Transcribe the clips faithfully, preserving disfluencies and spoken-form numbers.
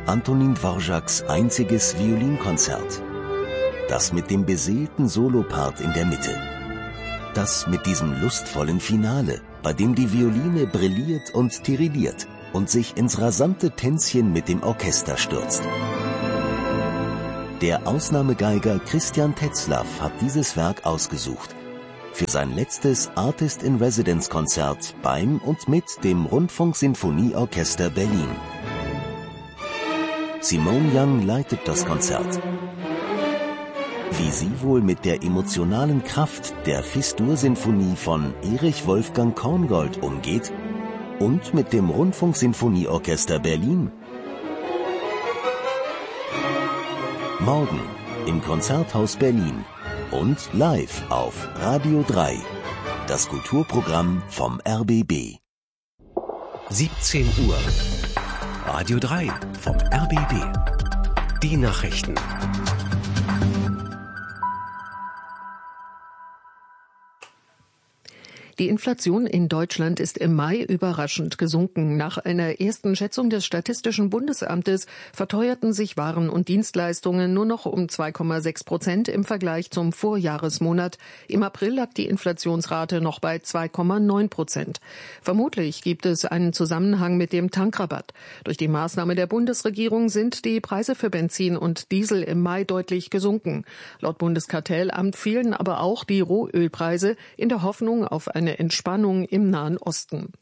Antonin Dvořáks einziges Violinkonzert. Das mit dem beseelten Solopart in der Mitte. Das mit diesem lustvollen Finale, bei dem die Violine brilliert und tirilliert und sich ins rasante Tänzchen mit dem Orchester stürzt. Der Ausnahmegeiger Christian Tetzlaff hat dieses Werk ausgesucht für sein letztes Artist-in-Residence-Konzert beim und mit dem Rundfunk-Sinfonieorchester Berlin. Simone Young leitet das Konzert. Wie sie wohl mit der emotionalen Kraft der Fis-Dur-Sinfonie von Erich Wolfgang Korngold umgeht und mit dem Rundfunk-Sinfonieorchester Berlin. Morgen im Konzerthaus Berlin und live auf Radio drei. Das Kulturprogramm vom R B B. siebzehn Uhr. Radio drei vom R B B. Die Nachrichten. Die Inflation in Deutschland ist im Mai überraschend gesunken. Nach einer ersten Schätzung des Statistischen Bundesamtes verteuerten sich Waren und Dienstleistungen nur noch um zwei Komma sechs Prozent im Vergleich zum Vorjahresmonat. Im April lag die Inflationsrate noch bei zwei Komma neun Prozent. Vermutlich gibt es einen Zusammenhang mit dem Tankrabatt. Durch die Maßnahme der Bundesregierung sind die Preise für Benzin und Diesel im Mai deutlich gesunken. Laut Bundeskartellamt fielen aber auch die Rohölpreise in der Hoffnung auf eine Entspannung im Nahen Osten.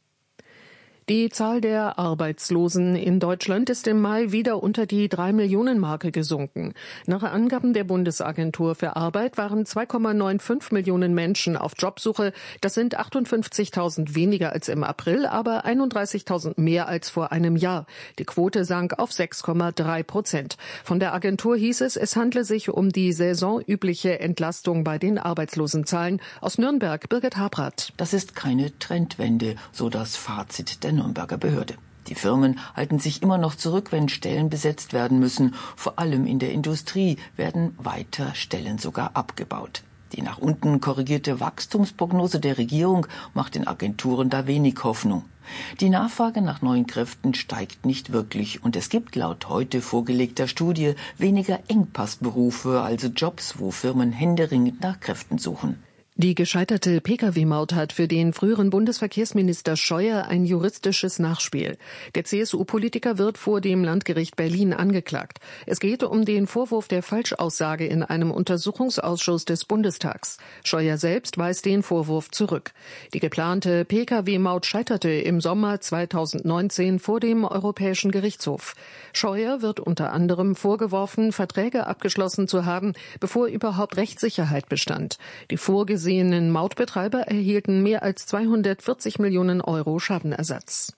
Die Zahl der Arbeitslosen in Deutschland ist im Mai wieder unter die drei Millionen Marke gesunken. Nach Angaben der Bundesagentur für Arbeit waren zwei Komma fünfundneunzig Millionen Menschen auf Jobsuche. Das sind achtundfünfzigtausend weniger als im April, aber einunddreißigtausend mehr als vor einem Jahr. Die Quote sank auf sechs Komma drei Prozent. Von der Agentur hieß es, es handle sich um die saisonübliche Entlastung bei den Arbeitslosenzahlen. Aus Nürnberg, Birgit Habrath. Das ist keine Trendwende, so das Fazit der Nürnberger Behörde. Die Firmen halten sich immer noch zurück, wenn Stellen besetzt werden müssen. Vor allem in der Industrie werden weiter Stellen sogar abgebaut. Die nach unten korrigierte Wachstumsprognose der Regierung macht den Agenturen da wenig Hoffnung. Die Nachfrage nach neuen Kräften steigt nicht wirklich und es gibt laut heute vorgelegter Studie weniger Engpassberufe, also Jobs, wo Firmen händeringend nach Kräften suchen. Die gescheiterte Pkw-Maut hat für den früheren Bundesverkehrsminister Scheuer ein juristisches Nachspiel. Der C S U-Politiker wird vor dem Landgericht Berlin angeklagt. Es geht um den Vorwurf der Falschaussage in einem Untersuchungsausschuss des Bundestags. Scheuer selbst weist den Vorwurf zurück. Die geplante Pkw-Maut scheiterte im Sommer zweitausendneunzehn vor dem Europäischen Gerichtshof. Scheuer wird unter anderem vorgeworfen, Verträge abgeschlossen zu haben, bevor überhaupt Rechtssicherheit bestand. Die vorgesehenen Mautbetreiber erhielten mehr als zweihundertvierzig Millionen Euro Schadenersatz.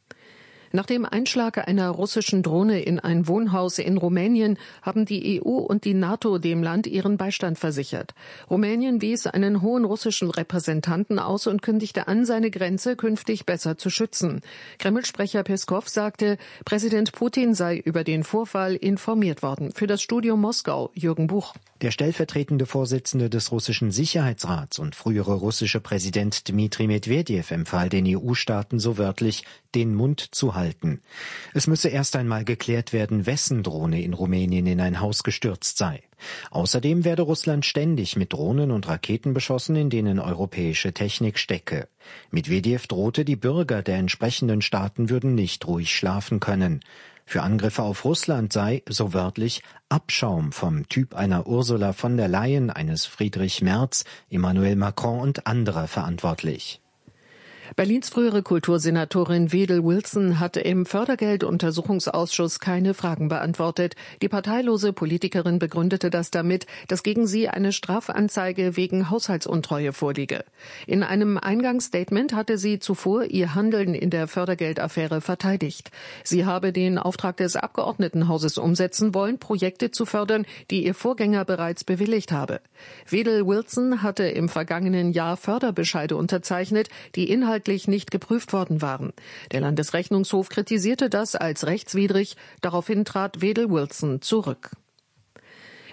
Nach dem Einschlag einer russischen Drohne in ein Wohnhaus in Rumänien haben die E U und die NATO dem Land ihren Beistand versichert. Rumänien wies einen hohen russischen Repräsentanten aus und kündigte an, seine Grenze künftig besser zu schützen. Kreml-Sprecher Peskow sagte, Präsident Putin sei über den Vorfall informiert worden. Für das Studio Moskau, Jürgen Buch. Der stellvertretende Vorsitzende des russischen Sicherheitsrats und frühere russische Präsident Dmitri Medwedew empfahl den E U-Staaten so wörtlich, den Mund zu halten. Es müsse erst einmal geklärt werden, wessen Drohne in Rumänien in ein Haus gestürzt sei. Außerdem werde Russland ständig mit Drohnen und Raketen beschossen, in denen europäische Technik stecke. Medwedew drohte, die Bürger der entsprechenden Staaten würden nicht ruhig schlafen können. Für Angriffe auf Russland sei, so wörtlich, Abschaum vom Typ einer Ursula von der Leyen, eines Friedrich Merz, Emmanuel Macron und anderer verantwortlich. Berlins frühere Kultursenatorin Wedel Wilson hat im Fördergelduntersuchungsausschuss keine Fragen beantwortet. Die parteilose Politikerin begründete das damit, dass gegen sie eine Strafanzeige wegen Haushaltsuntreue vorliege. In einem Eingangsstatement hatte sie zuvor ihr Handeln in der Fördergeldaffäre verteidigt. Sie habe den Auftrag des Abgeordnetenhauses umsetzen wollen, Projekte zu fördern, die ihr Vorgänger bereits bewilligt habe. Wedel Wilson hatte im vergangenen Jahr Förderbescheide unterzeichnet, die inhaltlich nicht geprüft worden waren. Der Landesrechnungshof kritisierte das als rechtswidrig. Daraufhin trat Wedel Wilson zurück.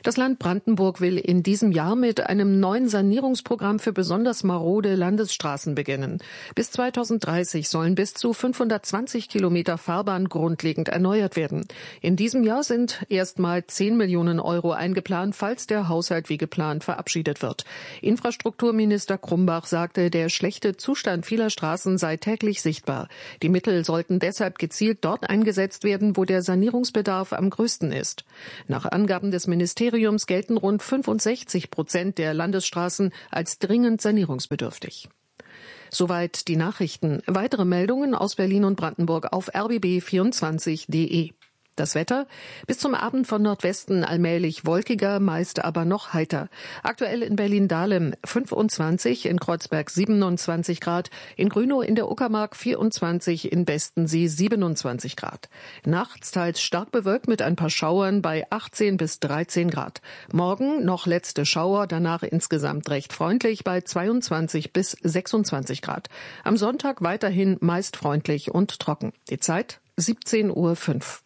Das Land Brandenburg will in diesem Jahr mit einem neuen Sanierungsprogramm für besonders marode Landesstraßen beginnen. Bis zweitausenddreißig sollen bis zu fünfhundertzwanzig Kilometer Fahrbahn grundlegend erneuert werden. In diesem Jahr sind erstmal zehn Millionen Euro eingeplant, falls der Haushalt wie geplant verabschiedet wird. Infrastrukturminister Krumbach sagte, der schlechte Zustand vieler Straßen sei täglich sichtbar. Die Mittel sollten deshalb gezielt dort eingesetzt werden, wo der Sanierungsbedarf am größten ist. Nach Angaben des Ministeriums gelten rund fünfundsechzig Prozent der Landesstraßen als dringend sanierungsbedürftig. Soweit die Nachrichten. Weitere Meldungen aus Berlin und Brandenburg auf r b b vierundzwanzig punkt d e. Das Wetter? Bis zum Abend von Nordwesten allmählich wolkiger, meist aber noch heiter. Aktuell in Berlin-Dahlem fünfundzwanzig, in Kreuzberg siebenundzwanzig Grad, in Grünow in der Uckermark vierundzwanzig, in Bestensee siebenundzwanzig Grad. Nachts teils stark bewölkt mit ein paar Schauern bei achtzehn bis dreizehn Grad. Morgen noch letzte Schauer, danach insgesamt recht freundlich bei zweiundzwanzig bis sechsundzwanzig Grad. Am Sonntag weiterhin meist freundlich und trocken. Die Zeit siebzehn Uhr fünf.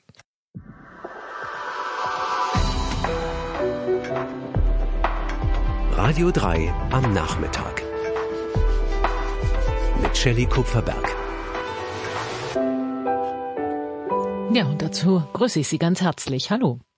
Radio drei am Nachmittag mit Shelley Kupferberg. Ja, und dazu grüße ich Sie ganz herzlich. Hallo.